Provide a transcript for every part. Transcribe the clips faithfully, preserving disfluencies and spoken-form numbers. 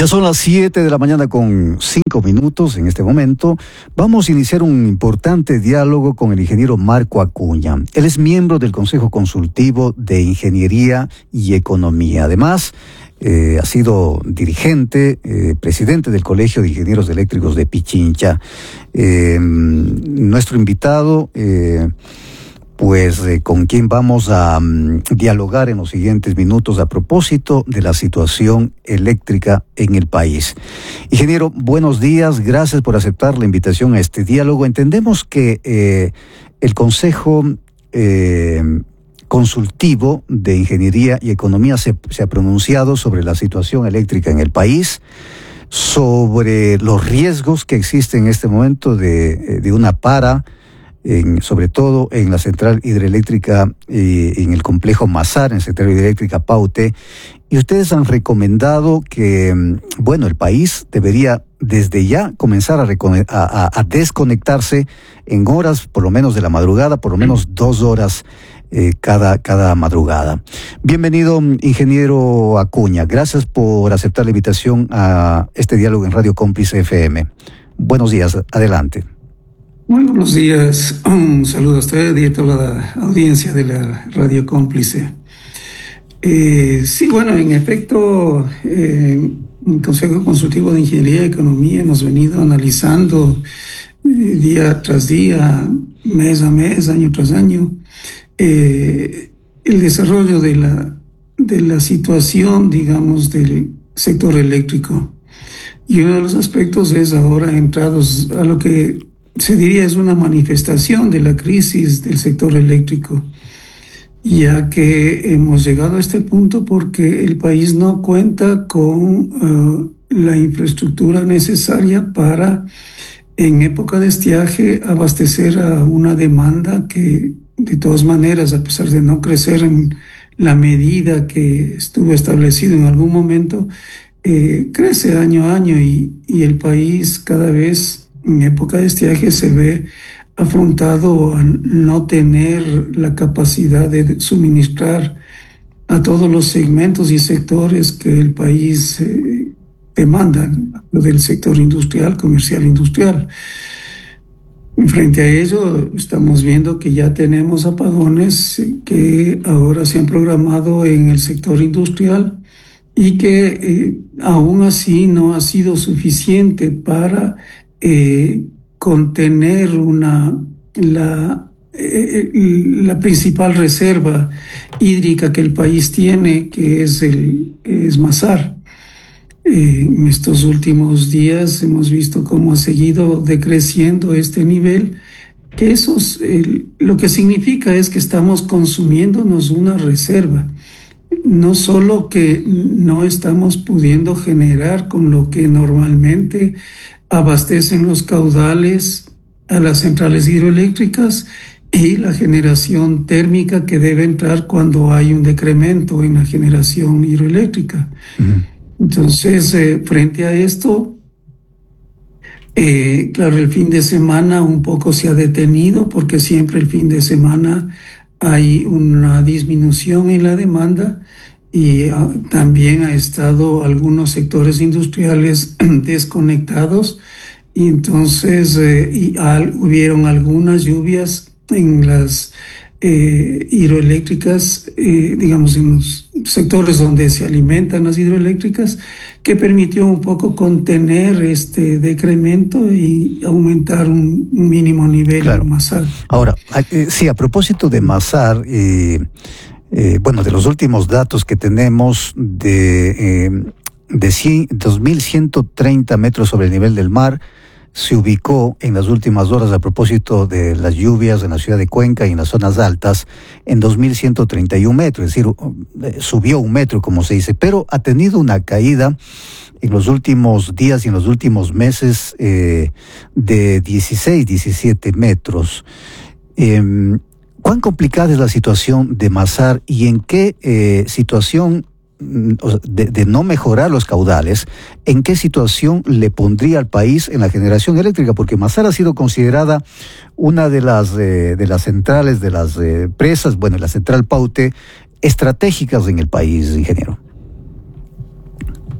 Ya son las siete de la mañana con cinco minutos en este momento. Vamos a iniciar un importante diálogo con el ingeniero Marco Acuña. Él es miembro del Consejo Consultivo de Ingeniería y Economía. Además, eh, ha sido dirigente, eh, presidente del Colegio de Ingenieros Eléctricos de Pichincha. Eh, nuestro invitado... Eh, pues eh, con quien vamos a um, dialogar en los siguientes minutos a propósito de la situación eléctrica en el país. Ingeniero, buenos días, gracias por aceptar la invitación a este diálogo. Entendemos que eh, el Consejo eh, Consultivo de Ingeniería y Economía se, se ha pronunciado sobre la situación eléctrica en el país, sobre los riesgos que existen en este momento de, de una para, En, sobre todo en la central hidroeléctrica, eh, en el complejo Mazar, en la central hidroeléctrica Paute, y ustedes han recomendado que, bueno, el país debería desde ya comenzar a, a, a desconectarse en horas, por lo menos de la madrugada, por lo menos dos horas eh, cada, cada madrugada. Bienvenido, ingeniero Acuña, gracias por aceptar la invitación a este diálogo en Radio Cómplice F M. Buenos días, adelante. Muy buenos días, un saludo a usted y a toda la audiencia de la Radio Cómplice. Eh, sí, bueno, en efecto, eh, el Consejo Consultivo de Ingeniería y Economía hemos venido analizando eh, día tras día, mes a mes, año tras año, eh, el desarrollo de la, de la situación, digamos, del sector eléctrico. Y uno de los aspectos es ahora entrados a lo que se diría es una manifestación de la crisis del sector eléctrico, ya que hemos llegado a este punto porque el país no cuenta con uh, la infraestructura necesaria para, en época de estiaje, abastecer a una demanda que, de todas maneras, a pesar de no crecer en la medida que estuvo establecido en algún momento, eh, crece año a año y, y el país cada vez en época de estiaje se ve afrontado a no tener la capacidad de suministrar a todos los segmentos y sectores que el país eh, demanda, lo del sector industrial, comercial industrial. Frente a ello, estamos viendo que ya tenemos apagones que ahora se han programado en el sector industrial y que eh, aún así no ha sido suficiente para Eh, contener una, la, eh, la principal reserva hídrica que el país tiene, que es el es Mazar. Eh, en estos últimos días hemos visto cómo ha seguido decreciendo este nivel, que eso es, eh, lo que significa es que estamos consumiéndonos una reserva. No solo que no estamos pudiendo generar con lo que normalmente abastecen los caudales a las centrales hidroeléctricas y la generación térmica que debe entrar cuando hay un decremento en la generación hidroeléctrica. Uh-huh. Entonces, eh, frente a esto, eh, claro, el fin de semana un poco se ha detenido porque siempre el fin de semana hay una disminución en la demanda y uh, también ha estado algunos sectores industriales desconectados y entonces eh, y al, hubieron algunas lluvias en las eh, hidroeléctricas, eh, digamos en los sectores donde se alimentan las hidroeléctricas, que permitió un poco contener este decremento y aumentar un, un mínimo nivel claro. en Mazar. Ahora, eh, sí, a propósito de Mazar, eh, Eh, bueno, de los últimos datos que tenemos de, eh, de cien, dos mil ciento treinta metros sobre el nivel del mar, se ubicó en las últimas horas a propósito de las lluvias en la ciudad de Cuenca y en las zonas altas en dos mil ciento treinta y un metros, es decir, eh, subió un metro como se dice, pero ha tenido una caída en los últimos días y en los últimos meses eh, de dieciséis, diecisiete metros. Eh, ¿Cuán complicada es la situación de Mazar y en qué eh, situación de, de no mejorar los caudales, en qué situación le pondría al país en la generación eléctrica? Porque Mazar ha sido considerada una de las, eh, de las centrales, de las eh, presas, bueno, la central Paute, estratégicas en el país, ingeniero.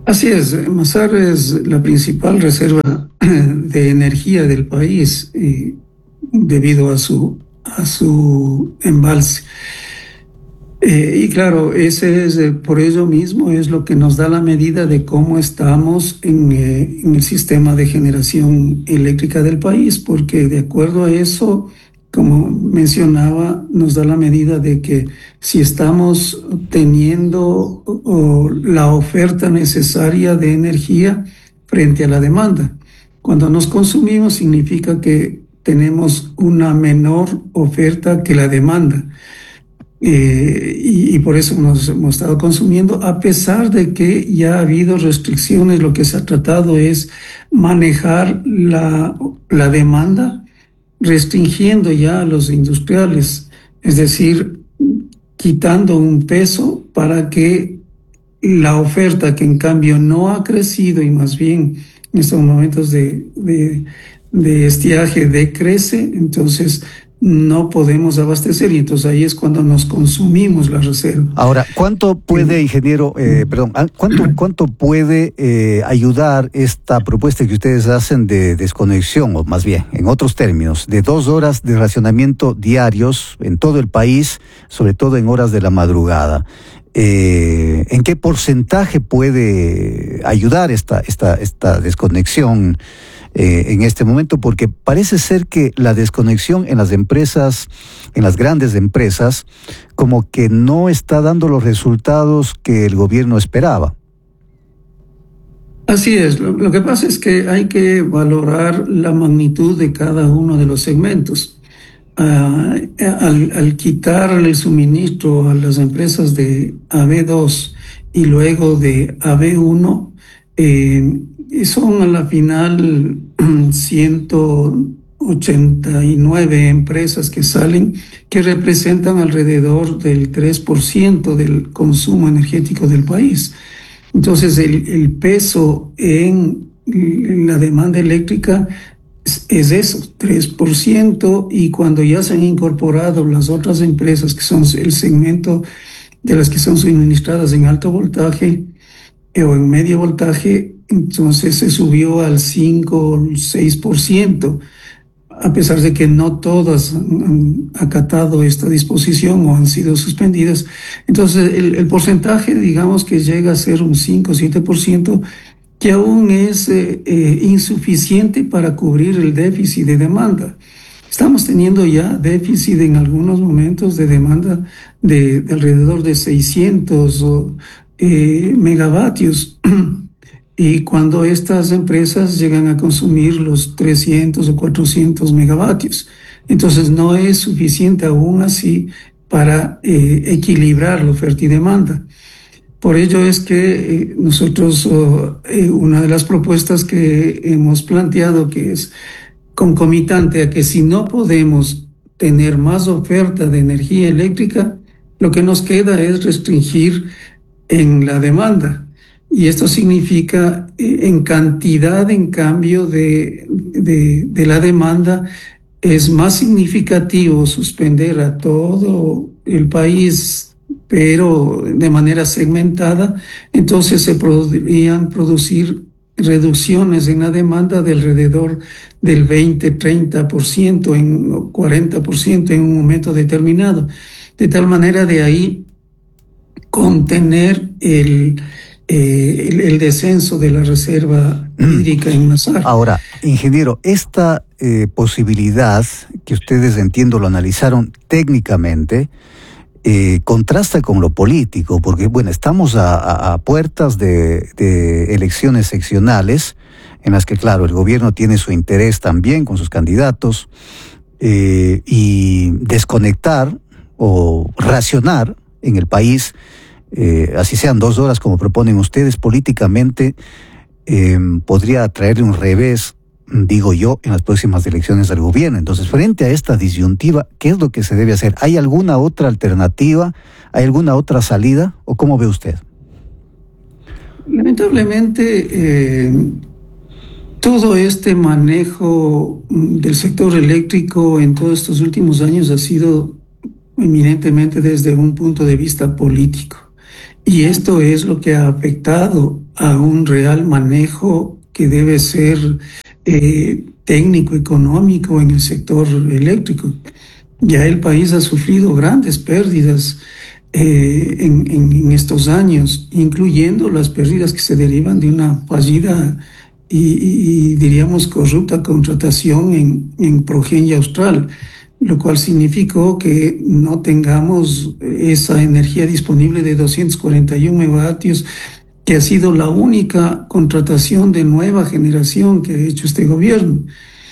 Así es, Masar es la principal reserva de energía del país y debido a su, a su embalse. Eh, y claro, ese es, eh, por ello mismo es lo que nos da la medida de cómo estamos en, eh, en el sistema de generación eléctrica del país, porque de acuerdo a eso, como mencionaba, nos da la medida de que si estamos teniendo o, o la oferta necesaria de energía frente a la demanda. Cuando nos consumimos significa que tenemos una menor oferta que la demanda. Eh, y, y por eso nos hemos estado consumiendo, a pesar de que ya ha habido restricciones. Lo que se ha tratado es manejar la, la demanda, restringiendo ya a los industriales, es decir, quitando un peso para que la oferta, que en cambio no ha crecido y más bien en estos momentos de, de, de estiaje decrece, entonces no podemos abastecer y entonces ahí es cuando nos consumimos la reserva. Ahora, ¿cuánto puede, ingeniero, eh, perdón, cuánto, cuánto puede eh, ayudar esta propuesta que ustedes hacen de desconexión, o más bien, en otros términos, de dos horas de racionamiento diarios en todo el país, sobre todo en horas de la madrugada? Eh, ¿En qué porcentaje puede ayudar esta, esta, esta desconexión Eh, en este momento? Porque parece ser que la desconexión en las empresas, en las grandes empresas, como que no está dando los resultados que el gobierno esperaba. Así es, lo, lo que pasa es que hay que valorar la magnitud de cada uno de los segmentos. Uh, al, al quitar el suministro a las empresas de A B dos y luego de A B uno, eh, son a la final ciento ochenta y nueve empresas que salen, que representan alrededor del tres por ciento del consumo energético del país. Entonces el, el peso en, en la demanda eléctrica es, es eso, tres por ciento, y cuando ya se han incorporado las otras empresas que son el segmento de las que son suministradas en alto voltaje eh, o en medio voltaje, entonces se subió al cinco o seis por ciento, a pesar de que no todas han acatado esta disposición o han sido suspendidas. Entonces el, el porcentaje, digamos que llega a ser un cinco o siete por ciento, que aún es eh, eh, insuficiente para cubrir el déficit de demanda. Estamos teniendo ya déficit en algunos momentos de demanda de, de alrededor de seiscientos eh, megavatios. Y cuando estas empresas llegan a consumir los trescientos o cuatrocientos megavatios, entonces no es suficiente aún así para eh, equilibrar la oferta y demanda. Por ello es que eh, nosotros, oh, eh, una de las propuestas que hemos planteado, que es concomitante a que si no podemos tener más oferta de energía eléctrica, lo que nos queda es restringir en la demanda. Y esto significa eh, en cantidad, en cambio de, de, de la demanda, es más significativo suspender a todo el país, pero de manera segmentada. Entonces se podrían producir reducciones en la demanda de alrededor del veinte, treinta por ciento, en cuarenta por ciento en un momento determinado. De tal manera de ahí contener el... Eh, el, el descenso de la reserva hídrica en Masar. Ahora, ingeniero, esta eh, posibilidad que ustedes, entiendo, lo analizaron técnicamente, eh, contrasta con lo político, porque bueno, estamos a, a, a puertas de, de elecciones seccionales, en las que claro, el gobierno tiene su interés también con sus candidatos, eh, y desconectar o racionar en el país, Eh, así sean dos horas como proponen ustedes, políticamente eh, podría traerle un revés, digo yo, en las próximas elecciones del gobierno. Entonces, frente a esta disyuntiva, ¿qué es lo que se debe hacer? ¿Hay alguna otra alternativa? ¿Hay alguna otra salida? ¿O cómo ve usted? Lamentablemente, eh, todo este manejo del sector eléctrico en todos estos últimos años ha sido eminentemente desde un punto de vista político. Y esto es lo que ha afectado a un real manejo que debe ser eh, técnico, económico en el sector eléctrico. Ya el país ha sufrido grandes pérdidas eh, en, en, en estos años, incluyendo las pérdidas que se derivan de una fallida y, y, y diríamos corrupta contratación en, en Progenia Austral, lo cual significó que no tengamos esa energía disponible de doscientos cuarenta y uno megavatios, que ha sido la única contratación de nueva generación que ha hecho este gobierno.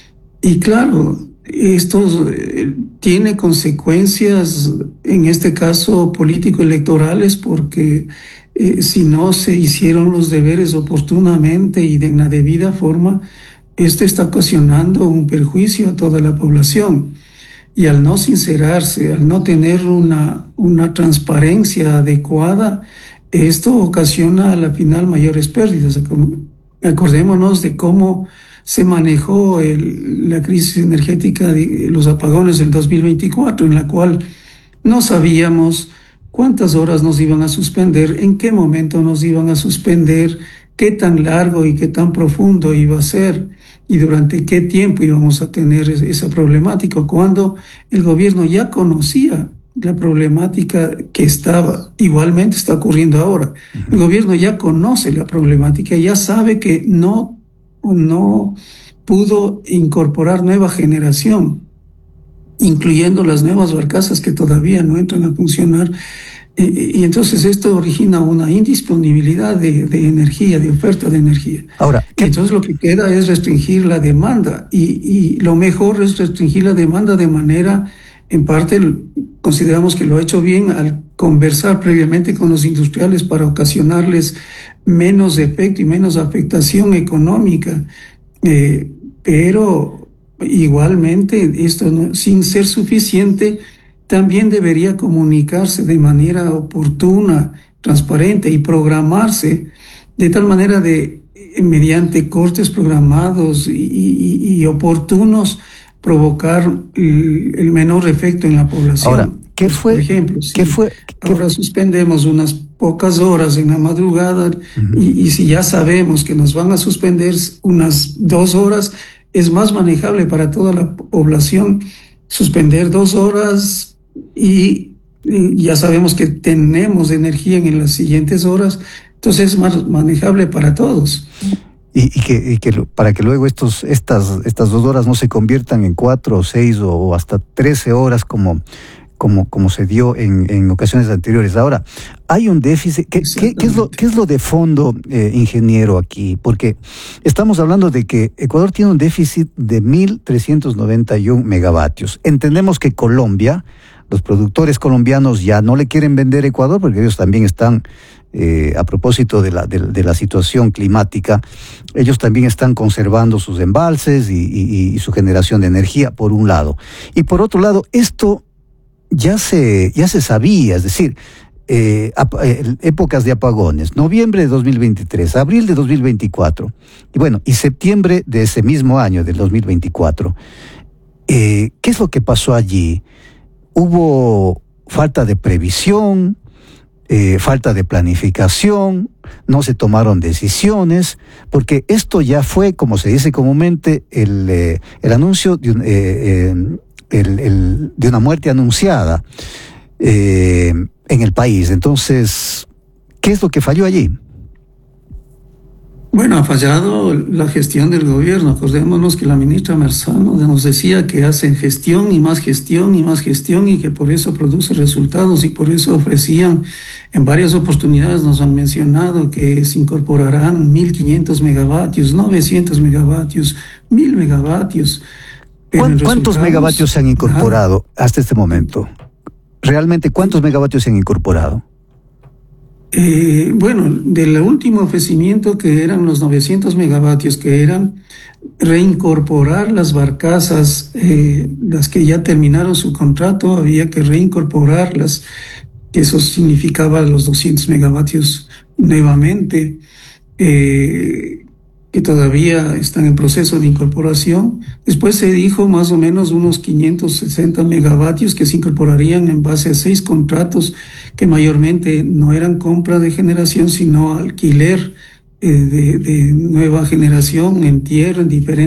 Y claro, esto eh, tiene consecuencias, en este caso político-electorales, porque eh, si no se hicieron los deberes oportunamente y de una debida forma, esto está ocasionando un perjuicio a toda la población. Y al no sincerarse, al no tener una, una transparencia adecuada, esto ocasiona a la final mayores pérdidas. Acordémonos de cómo se manejó el, la crisis energética de los apagones del dos mil veinticuatro, en la cual no sabíamos cuántas horas nos iban a suspender, en qué momento nos iban a suspender, qué tan largo y qué tan profundo iba a ser y durante qué tiempo íbamos a tener esa problemática, cuando el gobierno ya conocía la problemática que estaba, igualmente está ocurriendo ahora. El gobierno ya conoce la problemática, ya sabe que no, no pudo incorporar nueva generación, incluyendo las nuevas barcazas que todavía no entran a funcionar. Y entonces esto origina una indisponibilidad de, de energía, de oferta de energía. Ahora, ¿qué? Entonces lo que queda es restringir la demanda y, y lo mejor es restringir la demanda de manera, en parte consideramos que lo ha hecho bien al conversar previamente con los industriales para ocasionarles menos efecto y menos afectación económica, eh, pero igualmente esto no, sin ser suficiente, también debería comunicarse de manera oportuna, transparente y programarse de tal manera de, mediante cortes programados y, y, y oportunos, provocar el, el menor efecto en la población. Ahora, ¿qué fue? Por ejemplo, si ¿qué fue? ¿Qué ahora suspendemos unas pocas horas en la madrugada uh-huh. y, y si ya sabemos que nos van a suspender unas dos horas, es más manejable para toda la población suspender dos horas y, y ya sabemos que tenemos energía en las siguientes horas, entonces es más manejable para todos. Y, y, que, y que para que luego estos, estas, estas dos horas no se conviertan en cuatro o seis o, o hasta trece horas como, como, como se dio en, en ocasiones anteriores. Ahora, hay un déficit. ¿Qué, qué, qué, es, lo, qué es lo de fondo, eh, ingeniero, aquí? Porque estamos hablando de que Ecuador tiene un déficit de mil trescientos noventa y uno megavatios. Entendemos que Colombia, los productores colombianos ya no le quieren vender a Ecuador porque ellos también están, eh, a propósito de la, de, de la situación climática, ellos también están conservando sus embalses y, y, y su generación de energía, por un lado. Y por otro lado, esto ya se, ya se sabía, es decir, eh, ap- eh, épocas de apagones, noviembre de dos mil veintitrés, abril de dos mil veinticuatro, y bueno, y septiembre de ese mismo año, del dos mil veinticuatro. Eh, ¿Qué es lo que pasó allí? Hubo falta de previsión, eh, falta de planificación, no se tomaron decisiones, porque esto ya fue, como se dice comúnmente, el, eh, el anuncio de, un, eh, eh, el, el, de una muerte anunciada eh, en el país. Entonces, ¿qué es lo que falló allí? Bueno, ha fallado la gestión del gobierno. Acordémonos que la ministra Marzano nos decía que hacen gestión y más gestión y más gestión y que por eso produce resultados y por eso ofrecían, en varias oportunidades nos han mencionado que se incorporarán mil quinientos megavatios, novecientos megavatios, mil megavatios. ¿Cuántos megavatios se han incorporado nada. hasta este momento? ¿Realmente cuántos megavatios se han incorporado? Eh, bueno, del último ofrecimiento, que eran los novecientos megavatios, que eran reincorporar las barcazas, eh, las que ya terminaron su contrato, había que reincorporarlas, que eso significaba los doscientos megavatios nuevamente, eh, que todavía están en proceso de incorporación. Después se dijo más o menos unos quinientos sesenta megavatios que se incorporarían en base a seis contratos que mayormente no eran compra de generación, sino alquiler eh, de, de nueva generación en tierra, en diferentes